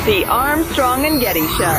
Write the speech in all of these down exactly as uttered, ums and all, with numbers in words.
The Armstrong and Getty Show.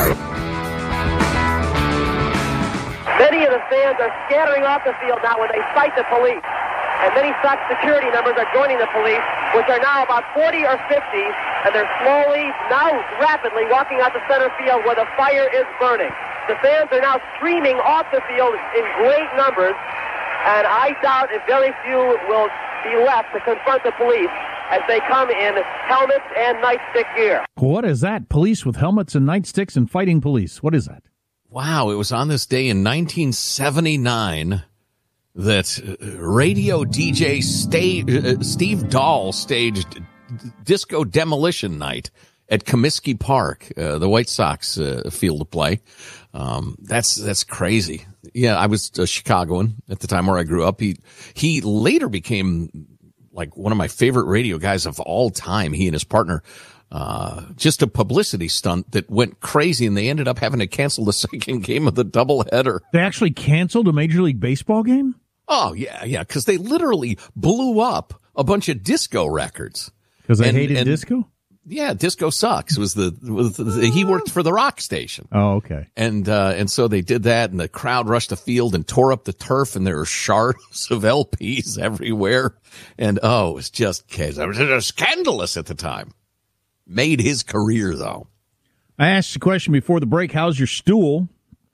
Many of the fans are scattering off the field now when they fight the police. And many Sox security members are joining the police, which are now about forty or fifty, and they're slowly, now rapidly, walking out to center field where the fire is burning. The fans are now streaming off the field in great numbers, and I doubt if very few will be left to confront the police as they come in helmets and nightstick gear. What is that? Police with helmets and nightsticks and fighting police. What is that? Wow, it was on this day in nineteen seventy-nine that radio D J Stave, uh, Steve Dahl staged Disco Demolition Night at Comiskey Park, uh, the White Sox uh, field of play. Um, that's that's crazy. Yeah, I was a Chicagoan at the time where I grew up. He he later became like one of my favorite radio guys of all time. He and his partner. Uh, just a publicity stunt that went crazy, and they ended up having to cancel the second game of the doubleheader. They actually canceled a Major League Baseball game? Oh, yeah, yeah, because they literally blew up a bunch of disco records. Because they and, hated and, disco? Yeah, Disco Sucks was the, was the, he worked for the rock station. Oh, okay. And, uh, and so they did that, and the crowd rushed the field and tore up the turf, and there were shards of L Ps everywhere. And, oh, it was just, it was scandalous at the time. Made his career, though. I asked the question before the break, how's your stool?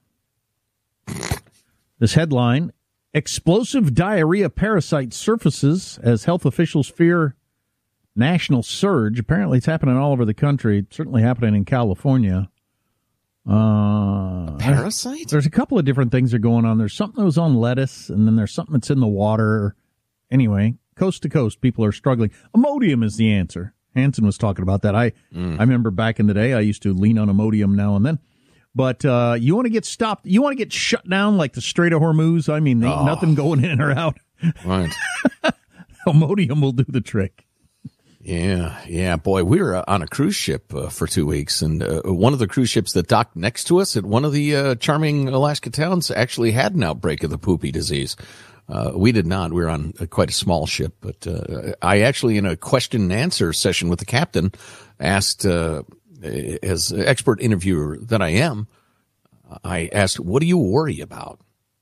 This headline, explosive diarrhea parasite surfaces as health officials fear national surge. Apparently it's happening all over the country. It's certainly happening in California. Uh, a parasite? There's, there's a couple of different things that are going on. There's something that was on lettuce, and then there's something that's in the water. Anyway, coast to coast, people are struggling. Imodium is the answer. Hanson was talking about that. I mm. I remember back in the day, I used to lean on Imodium now and then. But uh, you want to get stopped, you want to get shut down like the Strait of Hormuz? I mean, oh. nothing going in or out. Right. Imodium will do the trick. Yeah, yeah, boy, we were on a cruise ship uh, for two weeks, and uh, one of the cruise ships that docked next to us at one of the uh, charming Alaska towns actually had an outbreak of the poopy disease. Uh, we did not. We were on a, quite a small ship, but uh, I actually, in a question and answer session with the captain, asked, uh, as an expert interviewer that I am, I asked, what do you worry about?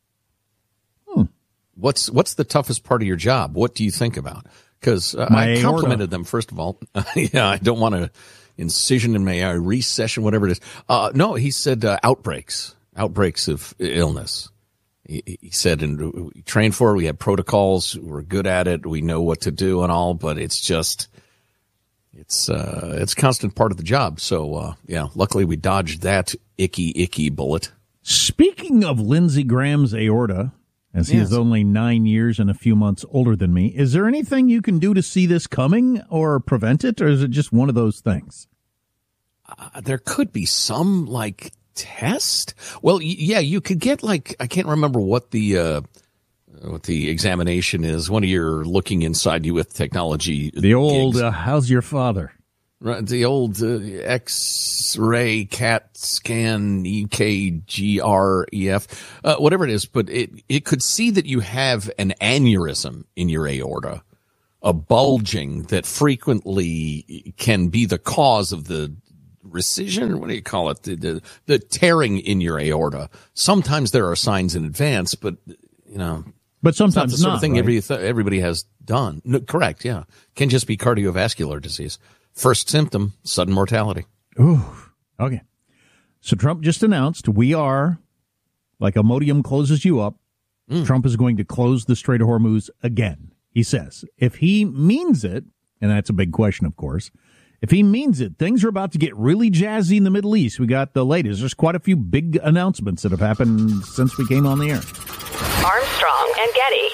Hmm. What's what's the toughest part of your job? What do you think about? Because uh, I complimented them, first of all. Yeah, I don't want to incision in my uh, recession, whatever it is. Uh, no, he said uh, outbreaks, outbreaks of illness. He, he said, and we trained for it. We had protocols. We're good at it. We know what to do and all, but it's just, it's, uh, it's a constant part of the job. So, uh, yeah, luckily we dodged that icky, icky bullet. Speaking of Lindsey Graham's aorta, as he yes. is only nine years and a few months older than me, is there anything you can do to see this coming or prevent it, or is it just one of those things? Uh, there could be some, like, test? Well, y- yeah, you could get, like, I can't remember what the, uh, what the examination is. One of your looking inside you with technology. The old, uh, how's your father? Right, the old uh, X-ray, CAT scan, E K G R E F, uh, whatever it is, but it, it could see that you have an aneurysm in your aorta, a bulging that frequently can be the cause of the rescission, or what do you call it, the, the, the tearing in your aorta. Sometimes there are signs in advance, but, you know. But sometimes it's not the sort not, of thing right? every, everybody has done. No, correct, yeah. Can just be cardiovascular disease. First symptom, sudden mortality. Ooh, okay. So Trump just announced we are, like Imodium closes you up, mm. Trump is going to close the Strait of Hormuz again, he says. If he means it, and that's a big question, of course, if he means it, things are about to get really jazzy in the Middle East. We got the latest. There's quite a few big announcements that have happened since we came on the air. Armstrong and Getty.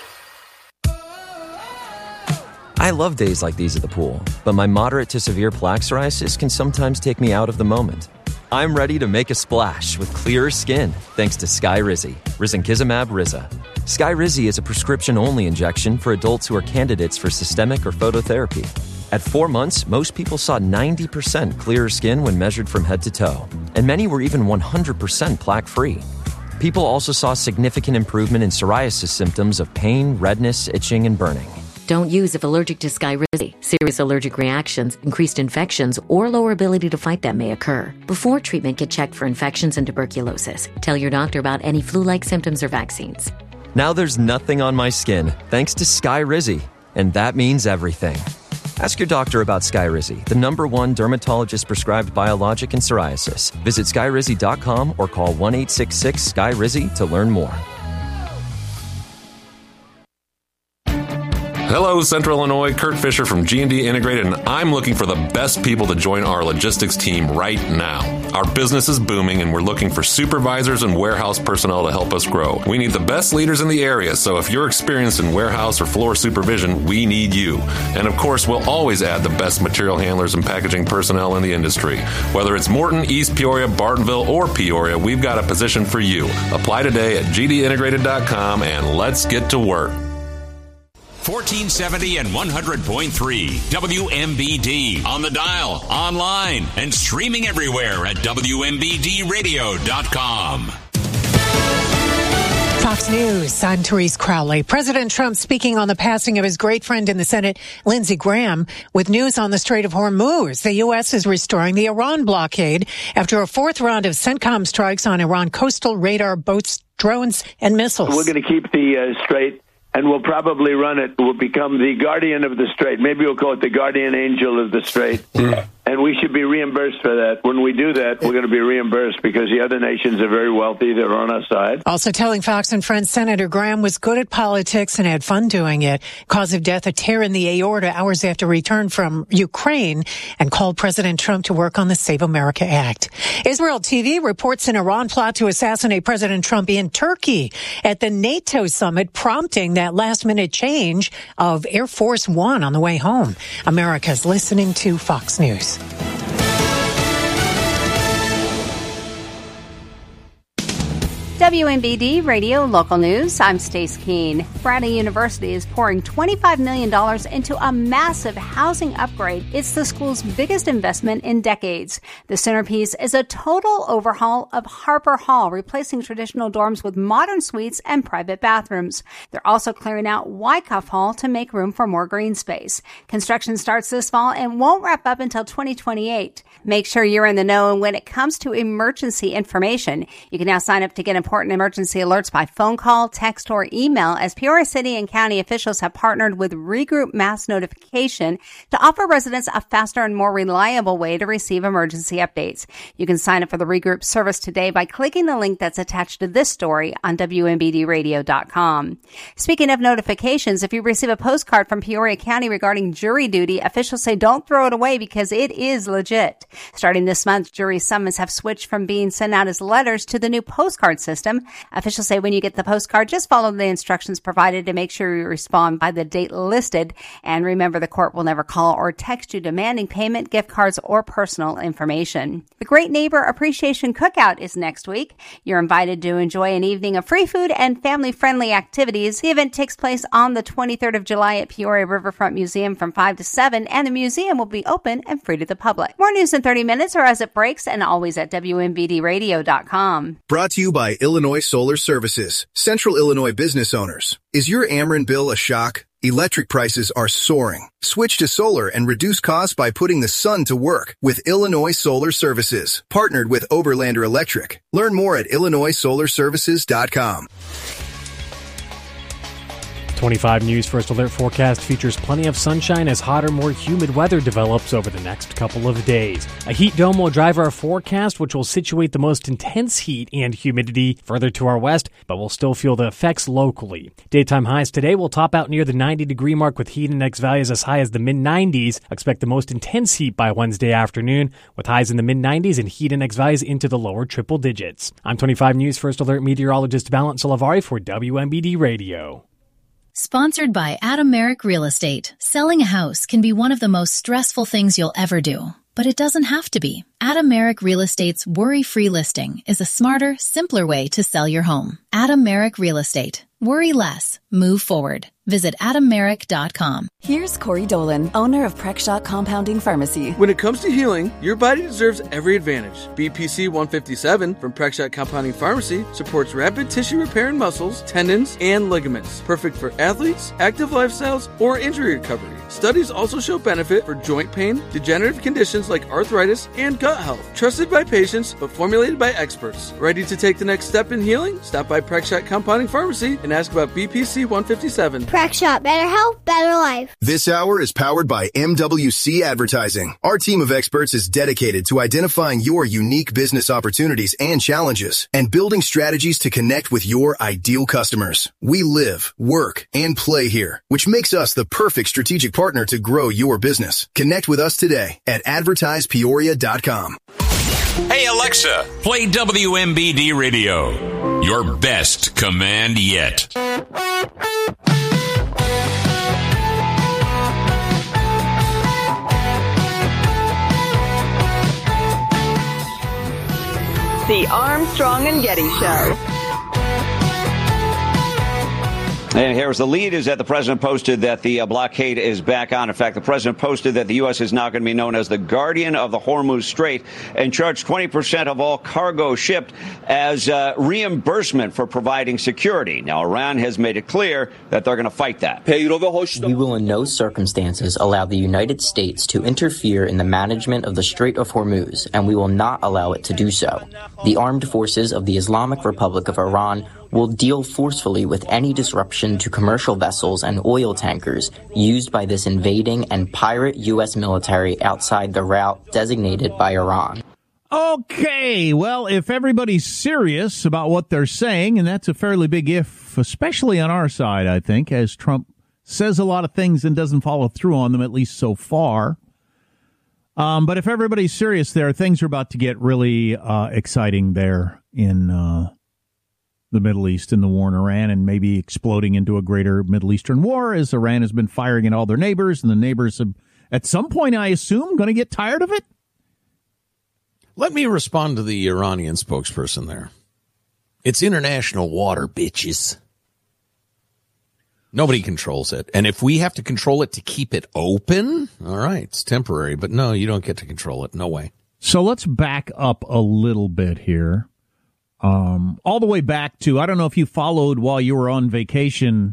I love days like these at the pool, but my moderate to severe plaque psoriasis can sometimes take me out of the moment. I'm ready to make a splash with clearer skin thanks to Skyrizi, risankizumab Riza. Skyrizi is a prescription-only injection for adults who are candidates for systemic or phototherapy. At four months, most people saw ninety percent clearer skin when measured from head to toe, and many were even one hundred percent plaque-free. People also saw significant improvement in psoriasis symptoms of pain, redness, itching, and burning. Don't use if allergic to Skyrizi. Serious allergic reactions, increased infections, or lower ability to fight them may occur. Before treatment, get checked for infections and tuberculosis. Tell your doctor about any flu-like symptoms or vaccines. Now there's nothing on my skin, thanks to Skyrizi. And that means everything. Ask your doctor about Skyrizi, the number one dermatologist-prescribed biologic in psoriasis. Visit Skyrizi dot com or call one eight six six S K Y R I Z I to learn more. Hello, Central Illinois. Kurt Fisher from G and D Integrated, and I'm looking for the best people to join our logistics team right now. Our business is booming, and we're looking for supervisors and warehouse personnel to help us grow. We need the best leaders in the area, so if you're experienced in warehouse or floor supervision, we need you. And of course, we'll always add the best material handlers and packaging personnel in the industry. Whether it's Morton, East Peoria, Bartonville, or Peoria, we've got a position for you. Apply today at G D integrated dot com, and let's get to work. fourteen seventy and one hundred point three W M B D on the dial, online, and streaming everywhere at W M B D radio dot com. Fox News, I'm Therese Crowley. President Trump speaking on the passing of his great friend in the Senate, Lindsey Graham, with news on the Strait of Hormuz. The U S is restoring the Iran blockade after a fourth round of CENTCOM strikes on Iran coastal radar boats, drones, and missiles. We're going to keep the uh, strait, and we'll probably run it. We'll become the guardian of the strait. Maybe we'll call it the guardian angel of the strait. Yeah. And we should be reimbursed for that. When we do that, we're going to be reimbursed because the other nations are very wealthy. They're on our side. Also telling Fox and Friends, Senator Graham was good at politics and had fun doing it. Cause of death, a tear in the aorta hours after return from Ukraine, and called President Trump to work on the Save America Act. Israel T V reports an Iran plot to assassinate President Trump in Turkey at the NATO summit, prompting that last-minute change of Air Force One on the way home. America's listening to Fox News. W M B D Radio Local News. I'm Stace Keene. Bradley University is pouring twenty-five million dollars into a massive housing upgrade. It's the school's biggest investment in decades. The centerpiece is a total overhaul of Harper Hall, replacing traditional dorms with modern suites and private bathrooms. They're also clearing out Wyckoff Hall to make room for more green space. Construction starts this fall and won't wrap up until twenty twenty-eight. Make sure you're in the know when it comes to emergency information. You can now sign up to get important emergency alerts by phone call, text, or email, as Peoria City and County officials have partnered with Regroup Mass Notification to offer residents a faster and more reliable way to receive emergency updates. You can sign up for the Regroup service today by clicking the link that's attached to this story on W M B D radio dot com. Speaking of notifications, if you receive a postcard from Peoria County regarding jury duty, officials say don't throw it away because it is legit. Starting this month, jury summons have switched from being sent out as letters to the new postcard system. Officials say when you get the postcard, just follow the instructions provided to make sure you respond by the date listed. And remember, the court will never call or text you demanding payment, gift cards, or personal information. The Great Neighbor Appreciation Cookout is next week. You're invited to enjoy an evening of free food and family-friendly activities. The event takes place on the twenty-third of July at Peoria Riverfront Museum from five to seven, and the museum will be open and free to the public. More news in thirty minutes or as it breaks, and always at W M B D radio dot com. Brought to you by Illinois Solar Services, Central Illinois business owners. Is your Ameren bill a shock? Electric prices are soaring. Switch to solar and reduce costs by putting the sun to work with Illinois Solar Services, partnered with Oberlander Electric. Learn more at illinois solar services dot com. twenty-five News First Alert forecast features plenty of sunshine as hotter, more humid weather develops over the next couple of days. A heat dome will drive our forecast, which will situate the most intense heat and humidity further to our west, but we'll still feel the effects locally. Daytime highs today will top out near the ninety degree mark with heat index values as high as the mid nineties. Expect the most intense heat by Wednesday afternoon, with highs in the mid nineties and heat index values into the lower triple digits. I'm twenty-five News First Alert meteorologist Valent Salavari for W M B D Radio. Sponsored by Adam Merrick Real Estate. Selling a house can be one of the most stressful things you'll ever do, but it doesn't have to be. Adam Merrick Real Estate's worry-free listing is a smarter, simpler way to sell your home. Adam Merrick Real Estate. Worry less. Move forward. Visit adam merrick dot com. Here's Corey Dolan, owner of Prexshot Compounding Pharmacy. When it comes to healing, your body deserves every advantage. B P C one fifty-seven from Prexshot Compounding Pharmacy supports rapid tissue repair in muscles, tendons, and ligaments. Perfect for athletes, active lifestyles, or injury recovery. Studies also show benefit for joint pain, degenerative conditions like arthritis, and gut health. Trusted by patients, but formulated by experts. Ready to take the next step in healing? Stop by Prexshot Compounding Pharmacy and ask about B P C one fifty-seven. Prexshot, better health, better life. This hour is powered by M W C Advertising. Our team of experts is dedicated to identifying your unique business opportunities and challenges and building strategies to connect with your ideal customers. We live, work, and play here, which makes us the perfect strategic partner to grow your business. Connect with us today at advertise peoria dot com. Hey Alexa, play W M B D Radio. Your best command yet. The Armstrong and Getty Show. And here's the lead is that the president posted that the uh, blockade is back on. In fact, the president posted that the U S is now going to be known as the guardian of the Hormuz Strait and charge twenty percent of all cargo shipped as uh, reimbursement for providing security. Now, Iran has made it clear that they're going to fight that. We will in no circumstances allow the United States to interfere in the management of the Strait of Hormuz, and we will not allow it to do so. The armed forces of the Islamic Republic of Iran will deal forcefully with any disruption to commercial vessels and oil tankers used by this invading and pirate U S military outside the route designated by Iran. Okay, well, if everybody's serious about what they're saying, and that's a fairly big if, especially on our side, I think, as Trump says a lot of things and doesn't follow through on them, at least so far. Um, but if everybody's serious there, things are about to get really uh, exciting there in uh the Middle East and the war in Iran, and maybe exploding into a greater Middle Eastern war as Iran has been firing at all their neighbors, and the neighbors have, at some point, I assume, going to get tired of it? Let me respond to the Iranian spokesperson there. It's international water, bitches. Nobody controls it. And if we have to control it to keep it open, all right, it's temporary. But no, you don't get to control it. No way. So let's back up a little bit here. Um, all the way back to, I don't know if you followed while you were on vacation,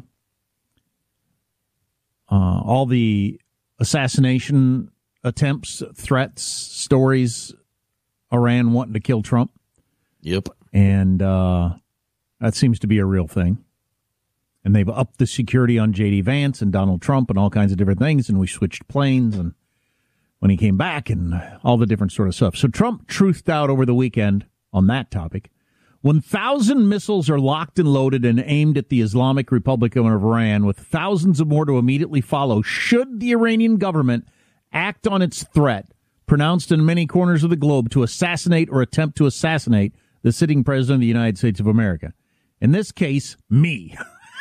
uh, all the assassination attempts, threats, stories, Iran wanting to kill Trump. Yep. And uh, that seems to be a real thing. And they've upped the security on J D Vance and Donald Trump and all kinds of different things. And we switched planes and when he came back and all the different sort of stuff. So Trump truthed out over the weekend on that topic. one thousand missiles are locked and loaded and aimed at the Islamic Republic of Iran, with thousands of more to immediately follow should the Iranian government act on its threat, pronounced in many corners of the globe, to assassinate or attempt to assassinate the sitting president of the United States of America. In this case, me.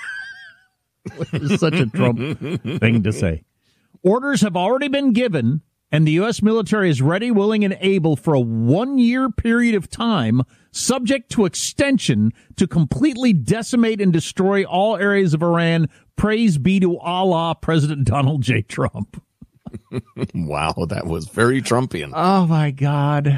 Which is such a Trump thing to say. Orders have already been given, and the U S military is ready, willing, and able for a one-year period of time, subject to extension, to completely decimate and destroy all areas of Iran. Praise be to Allah, President Donald J. Trump. Wow, that was very Trumpian. Oh, my God.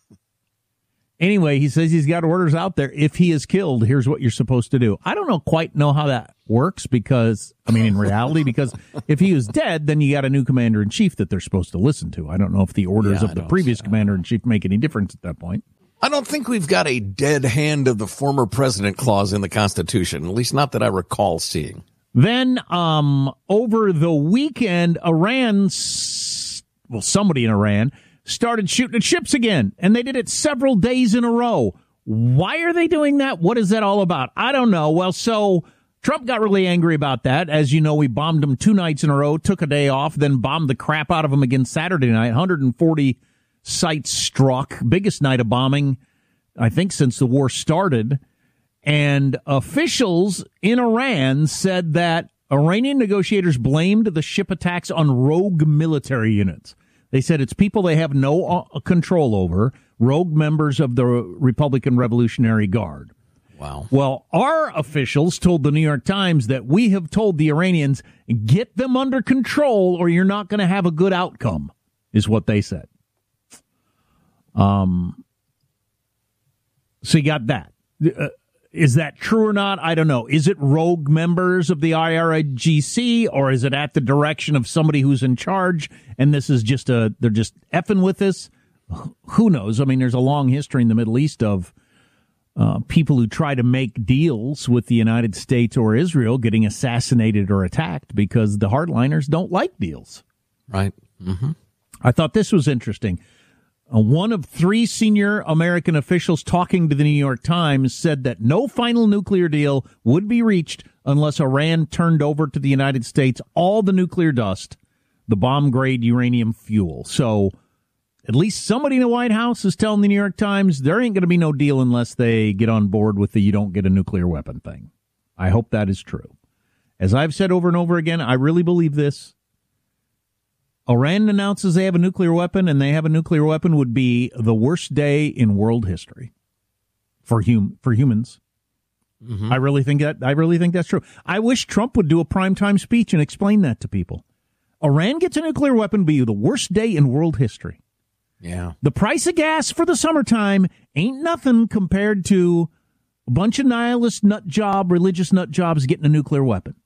Anyway, he says he's got orders out there. If he is killed, here's what you're supposed to do. I don't know quite know how that works because, I mean, in reality, because if he was dead, then you got a new commander-in-chief that they're supposed to listen to. I don't know if the orders yeah, of the previous commander-in-chief make any difference at that point. I don't think we've got a dead hand of the former president clause in the Constitution, at least not that I recall seeing. Then, um, over the weekend, Iran, well, somebody in Iran started shooting at ships again, and they did it several days in a row. Why are they doing that? What is that all about? I don't know. Well, so Trump got really angry about that. As you know, we bombed him two nights in a row, took a day off, then bombed the crap out of him again Saturday night. one hundred forty sites struck. Biggest night of bombing, I think, since the war started. And officials in Iran said that Iranian negotiators blamed the ship attacks on rogue military units. They said it's people they have no uh, control over, rogue members of the Republican Revolutionary Guard. Wow. Well, our officials told the New York Times that we have told the Iranians, get them under control or you're not going to have a good outcome, is what they said. Um. So you got that. Uh, is that true or not? I don't know. Is it rogue members of the I R G C or is it at the direction of somebody who's in charge and this is just a, they're just effing with this? Who knows? I mean, there's a long history in the Middle East of uh, people who try to make deals with the United States or Israel getting assassinated or attacked because the hardliners don't like deals. Right. Mm-hmm. I thought this was interesting. Uh, one of three senior American officials talking to the New York Times said that no final nuclear deal would be reached unless Iran turned over to the United States all the nuclear dust, the bomb-grade uranium fuel. So at least somebody in the White House is telling the New York Times there ain't going to be no deal unless they get on board with the you don't get a nuclear weapon thing. I hope that is true. As I've said over and over again, I really believe this. Iran announces they have a nuclear weapon and they have a nuclear weapon would be the worst day in world history for hum- for humans. Mm-hmm. I really think that I really think that's true. I wish Trump would do a primetime speech and explain that to people. Iran gets a nuclear weapon would be the worst day in world history. Yeah. The price of gas for the summertime ain't nothing compared to a bunch of nihilist nut job, religious nut jobs getting a nuclear weapon.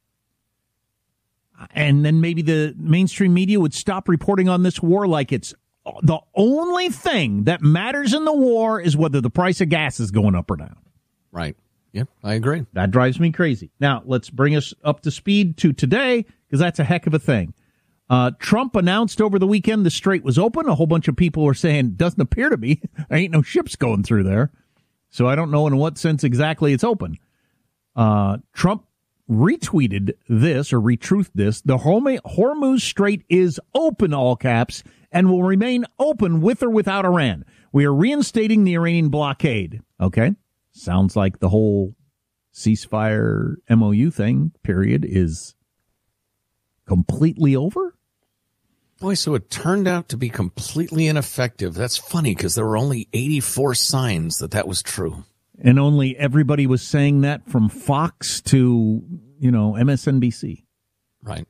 And then maybe the mainstream media would stop reporting on this war like it's the only thing that matters in the war is whether the price of gas is going up or down. Right. Yep, I agree. That drives me crazy. Now, let's bring us up to speed to today, because that's a heck of a thing. Uh, Trump announced over the weekend the strait was open. A whole bunch of people were saying, doesn't appear to be. There ain't no ships going through there. So I don't know in what sense exactly it's open. Uh, Trump retweeted this or retruthed this. The Hormuz Strait is open, all caps, and will remain open with or without Iran. We are reinstating the Iranian blockade. Okay. Sounds like the whole ceasefire M O U thing, period, is completely over. Boy, so it turned out to be completely ineffective. That's funny because there were only eighty-four signs that that was true. And only everybody was saying that from Fox to, you know, M S N B C. Right.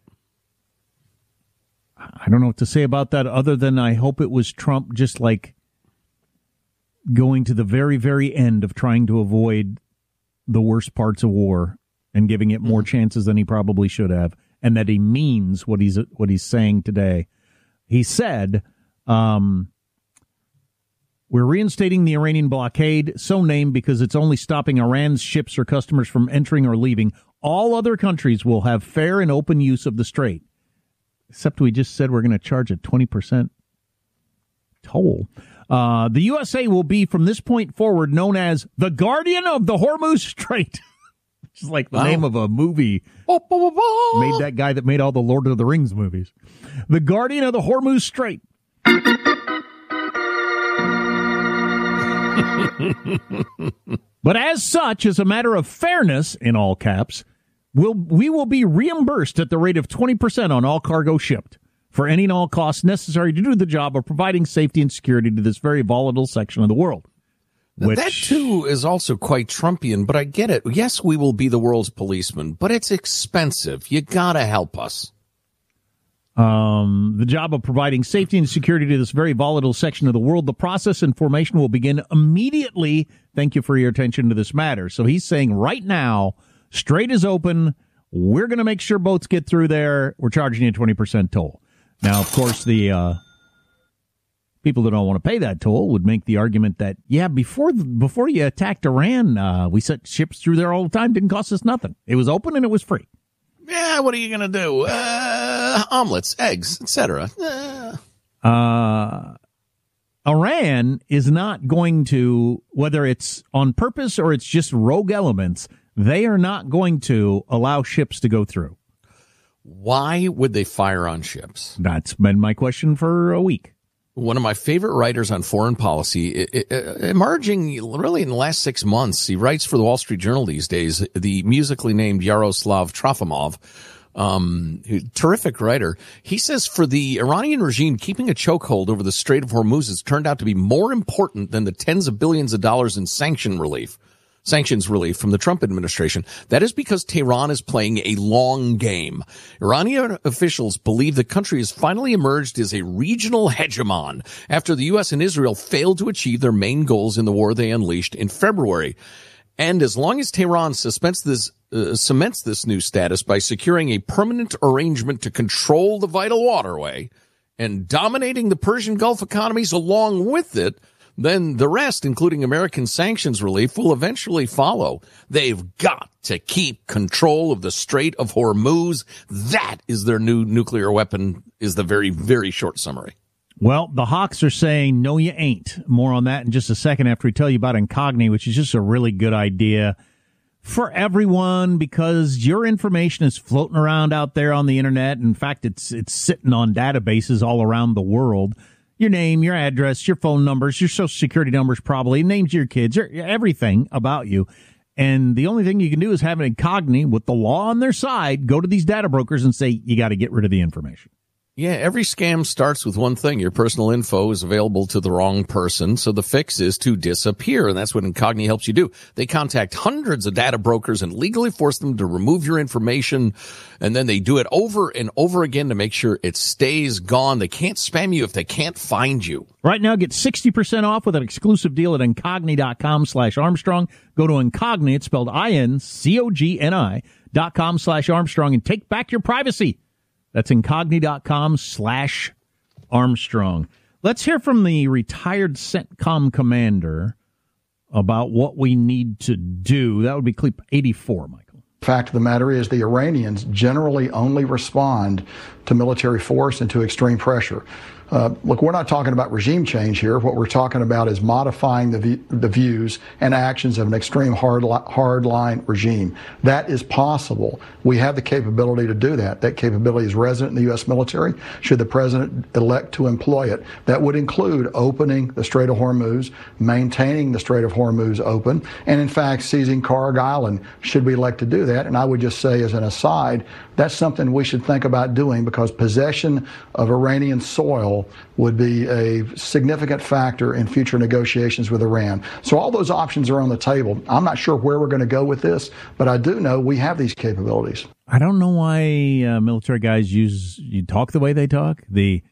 I don't know what to say about that other than I hope it was Trump just like going to the very, very end of trying to avoid the worst parts of war and giving it more chances than he probably should have, and that he means what he's what he's saying today. He said, um, we're reinstating the Iranian blockade, so named because it's only stopping Iran's ships or customers from entering or leaving. All other countries will have fair and open use of the strait. Except we just said we're going to charge a twenty percent toll. Uh, the U S A will be, from this point forward, known as the Guardian of the Hormuz Strait. Which is like the wow. name of a movie. Made that guy that made all the Lord of the Rings movies. The Guardian of the Hormuz Strait. But as such, as a matter of fairness, in all caps, we'll, we will be reimbursed at the rate of twenty percent on all cargo shipped for any and all costs necessary to do the job of providing safety and security to this very volatile section of the world. Which, that, too, is also quite Trumpian, but I get it. Yes, we will be the world's policeman, but it's expensive. You gotta help us. Um, the job of providing safety and security to this very volatile section of the world. The process and formation will begin immediately. Thank you for your attention to this matter. So he's saying right now, strait is open. We're going to make sure boats get through there. We're charging you a twenty percent toll. Now, of course, the uh, people that don't want to pay that toll would make the argument that, yeah, before before you attacked Iran, uh, we sent ships through there all the time. Didn't cost us nothing. It was open and it was free. Yeah, what are you going to do? Uh, omelets, eggs, et cetera. Uh. uh, Iran is not going to, whether it's on purpose or it's just rogue elements, they are not going to allow ships to go through. Why would they fire on ships? That's been my question for a week. One of my favorite writers on foreign policy, emerging really in the last six months, he writes for the Wall Street Journal these days, the musically named Yaroslav Trofimov, um, terrific writer. He says for the Iranian regime, keeping a chokehold over the Strait of Hormuz has turned out to be more important than the tens of billions of dollars in sanction relief. sanctions relief from the Trump administration. That is because Tehran is playing a long game. Iranian officials believe the country has finally emerged as a regional hegemon after the U S and Israel failed to achieve their main goals in the war they unleashed in February. And as long as Tehran suspends this, uh, cements this new status by securing a permanent arrangement to control the vital waterway and dominating the Persian Gulf economies along with it, then the rest, including American sanctions relief, will eventually follow. They've got to keep control of the Strait of Hormuz. That is their new nuclear weapon, is the very, very short summary. Well, the Hawks are saying, no, you ain't. More on that in just a second after we tell you about Incogni, which is just a really good idea for everyone because your information is floating around out there on the internet. In fact, it's it's sitting on databases all around the world. Your name, your address, your phone numbers, your social security numbers, probably names of your kids, everything about you. And the only thing you can do is have an Incogni with the law on their side, go to these data brokers and say, you got to get rid of the information. Yeah, every scam starts with one thing. Your personal info is available to the wrong person, so the fix is to disappear, and that's what Incogni helps you do. They contact hundreds of data brokers and legally force them to remove your information, and then they do it over and over again to make sure it stays gone. They can't spam you if they can't find you. Right now, get sixty percent off with an exclusive deal at Incogni.com slash Armstrong. Go to Incogni, it's spelled I N C O G N I dot com slash Armstrong, and take back your privacy. That's Incogni.com slash Armstrong. Let's hear from the retired CENTCOM commander about what we need to do. That would be clip eighty-four, Michael. Fact of the matter is the Iranians generally only respond to military force and to extreme pressure. Uh, look, we're not talking about regime change here. What we're talking about is modifying the, v- the views and actions of an extreme hard li- hardline regime. That is possible. We have the capability to do that. That capability is resident in the U S military, should the president elect to employ it. That would include opening the Strait of Hormuz, maintaining the Strait of Hormuz open, and in fact seizing Karg Island, should we elect to do that. And I would just say as an aside, that's something we should think about doing because possession of Iranian soil would be a significant factor in future negotiations with Iran. So all those options are on the table. I'm not sure where we're going to go with this, but I do know we have these capabilities. I don't know why uh, military guys use, you talk the way they talk. The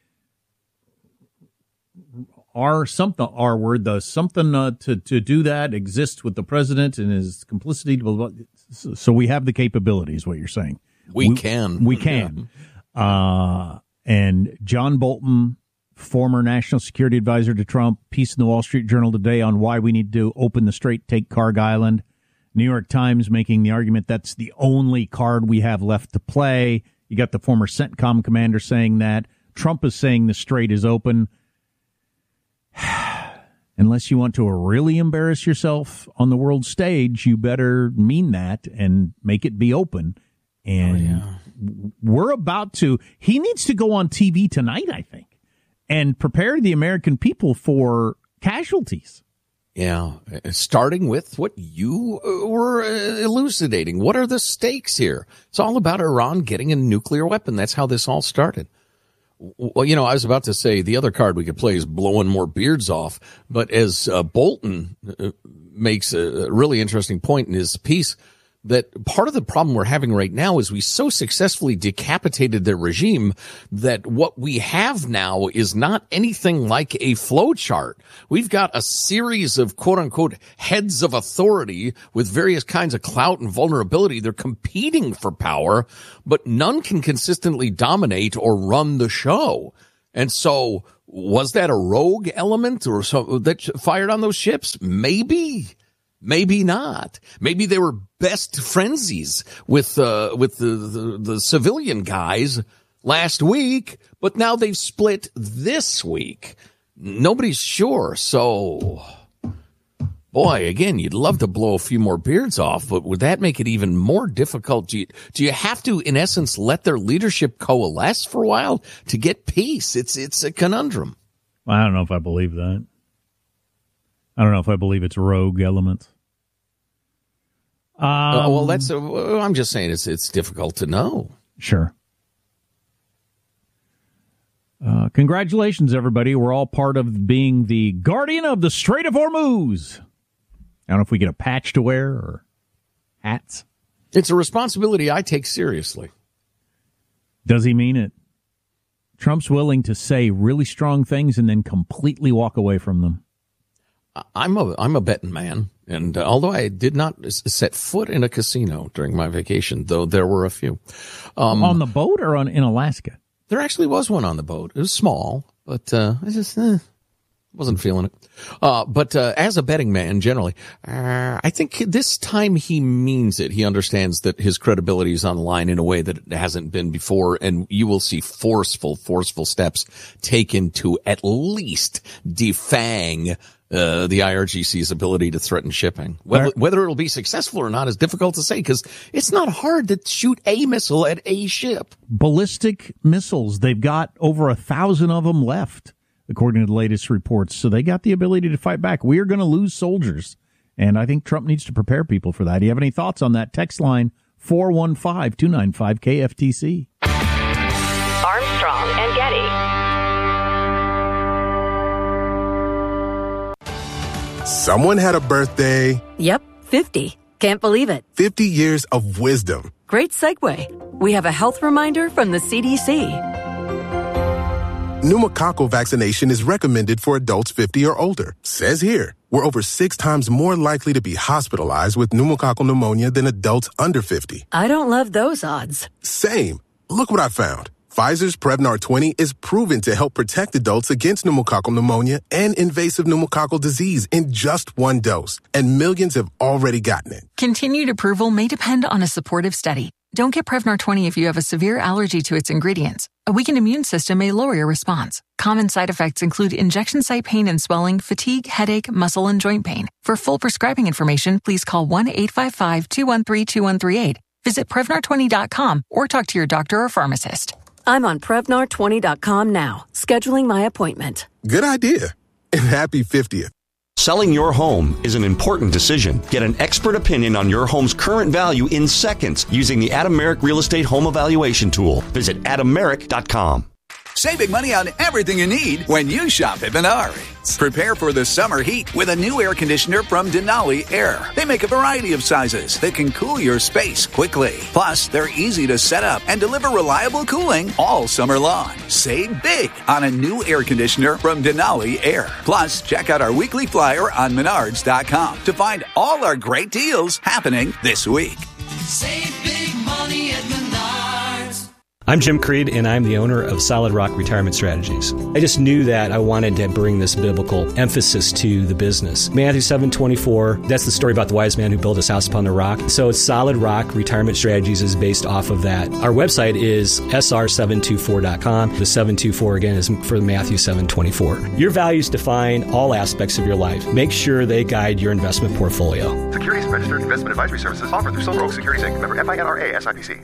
R something, R word, the something uh, to, to do that exists with the president and his complicity. Blah, blah, blah. So we have the capabilities, what you're saying. We, we can. We can. Yeah. Uh, and John Bolton, former national security advisor to Trump, piece in the Wall Street Journal today on why we need to open the strait, take Karg Island. New York Times making the argument that's the only card we have left to play. You got the former CENTCOM commander saying that. Trump is saying the strait is open. Unless you want to really embarrass yourself on the world stage, you better mean that and make it be open. And oh, yeah. we're about to, he needs to go on T V tonight, I think, and prepare the American people for casualties. Yeah, starting with what you were elucidating. What are the stakes here? It's all about Iran getting a nuclear weapon. That's how this all started. Well, you know, I was about to say the other card we could play is blowing more beards off. But as uh, Bolton uh, makes a really interesting point in his piece, that part of the problem we're having right now is we so successfully decapitated their regime that what we have now is not anything like a flowchart. We've got a series of quote unquote heads of authority with various kinds of clout and vulnerability. They're competing for power, but none can consistently dominate or run the show. And so was that a rogue element or so that fired on those ships? Maybe. Maybe not. Maybe they were best friendsies with uh, with the, the, the civilian guys last week, but now they've split this week. Nobody's sure. So, boy, again, you'd love to blow a few more beards off, but would that make it even more difficult? Do you, do you have to, in essence, let their leadership coalesce for a while to get peace? It's it's a conundrum. I don't know if I believe that. I don't know if I believe it's rogue elements. Um, uh, well, that's. Uh, I'm just saying it's it's difficult to know. Sure. Uh, congratulations, everybody. We're all part of being the guardian of the Strait of Hormuz. I don't know if we get a patch to wear or hats. It's a responsibility I take seriously. Does he mean it? Trump's willing to say really strong things and then completely walk away from them. I'm a I'm a betting man, and uh, although I did not set foot in a casino during my vacation, though there were a few. Um, on the boat or on in Alaska? There actually was one on the boat. It was small, but uh, I just eh, wasn't feeling it. Uh, but uh, as a betting man, generally, uh, I think this time he means it. He understands that his credibility is on the line in a way that it hasn't been before, and you will see forceful, forceful steps taken to at least defang Uh, the I R G C's ability to threaten shipping. Whether, whether it'll be successful or not is difficult to say because it's not hard to shoot a missile at a ship. Ballistic missiles, they've got over a thousand of them left, according to the latest reports. So they got the ability to fight back. We are going to lose soldiers, and I think Trump needs to prepare people for that. Do you have any thoughts on that? Text line four one five, two nine five, K F T C. Armstrong and Getty. Someone had a birthday. Yep, fifty. Can't believe it. fifty years of wisdom. Great segue. We have a health reminder from the C D C. Pneumococcal vaccination is recommended for adults fifty or older. Says here, we're over six times more likely to be hospitalized with pneumococcal pneumonia than adults under fifty. I don't love those odds. Same. Look what I found. Pfizer's Prevnar twenty is proven to help protect adults against pneumococcal pneumonia and invasive pneumococcal disease in just one dose, and millions have already gotten it. Continued approval may depend on a supportive study. Don't get Prevnar twenty if you have a severe allergy to its ingredients. A weakened immune system may lower your response. Common side effects include injection site pain and swelling, fatigue, headache, muscle, and joint pain. For full prescribing information, please call one eight five five, two one three, two one three eight. Visit Prevnar twenty dot com or talk to your doctor or pharmacist. I'm on Prevnar twenty dot com now, scheduling my appointment. Good idea. And happy fiftieth. Selling your home is an important decision. Get an expert opinion on your home's current value in seconds using the Adam Merrick Real Estate Home Evaluation Tool. Visit adam merrick dot com. Saving money on everything you need when you shop at Menards. Prepare for the summer heat with a new air conditioner from Denali Air. They make a variety of sizes that can cool your space quickly. Plus, they're easy to set up and deliver reliable cooling all summer long. Save big on a new air conditioner from Denali Air. Plus, check out our weekly flyer on menards dot com to find all our great deals happening this week. Save big money at Menards. I'm Jim Creed, and I'm the owner of Solid Rock Retirement Strategies. I just knew that I wanted to bring this biblical emphasis to the business. Matthew seven twenty-four, that's the story about the wise man who built his house upon the rock. So Solid Rock Retirement Strategies is based off of that. Our website is S R seven twenty-four dot com. The seven twenty-four, again, is for Matthew seven twenty-four. Your values define all aspects of your life. Make sure they guide your investment portfolio. Securities Registered Investment Advisory Services offered through Silver Oak Securities Incorporated. Member F I N R A S I P C.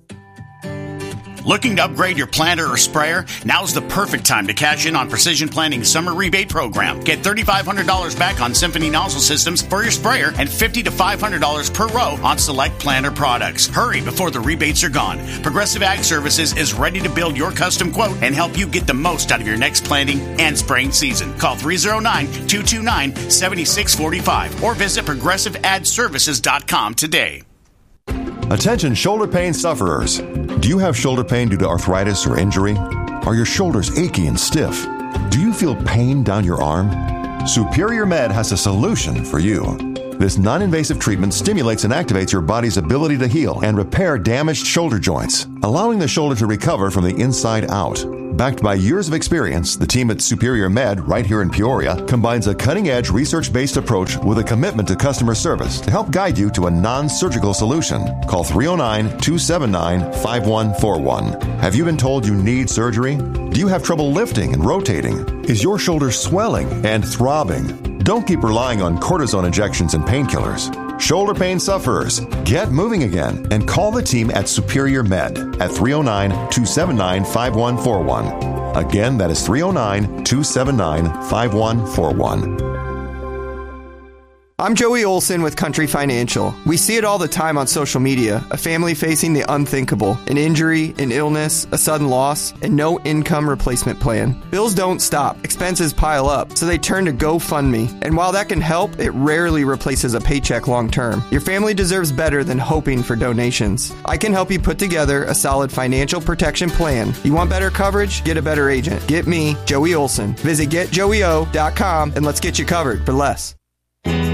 Looking to upgrade your planter or sprayer? Now's the perfect time to cash in on Precision Planting's summer rebate program. Get three thousand five hundred dollars back on Symphony nozzle systems for your sprayer and fifty to five hundred dollars per row on select planter products. Hurry before the rebates are gone. Progressive Ag Services is ready to build your custom quote and help you get the most out of your next planting and spraying season. Call three oh nine, two two nine, seven six four five or visit progressive ad services dot com today. Attention shoulder pain sufferers. Do you have shoulder pain due to arthritis or injury? Are your shoulders achy and stiff? Do you feel pain down your arm? Superior Med has a solution for you. This non-invasive treatment stimulates and activates your body's ability to heal and repair damaged shoulder joints, allowing the shoulder to recover from the inside out. Backed by years of experience, the team at Superior Med, right here in Peoria, combines a cutting-edge research-based approach with a commitment to customer service to help guide you to a non-surgical solution. Call three oh nine, two seven nine, five one four one. Have you been told you need surgery? Do you have trouble lifting and rotating? Is your shoulder swelling and throbbing? Don't keep relying on cortisone injections and painkillers. Shoulder pain sufferers, get moving again and call the team at Superior Med at three oh nine, two seven nine, five one four one. Again, that is three oh nine, two seven nine, five one four one. I'm Joey Olson with Country Financial. We see it all the time on social media, a family facing the unthinkable, an injury, an illness, a sudden loss, and no income replacement plan. Bills don't stop, expenses pile up, so they turn to GoFundMe. And while that can help, it rarely replaces a paycheck long term. Your family deserves better than hoping for donations. I can help you put together a solid financial protection plan. You want better coverage? Get a better agent. Get me, Joey Olson. Visit get joey o dot com and let's get you covered for less.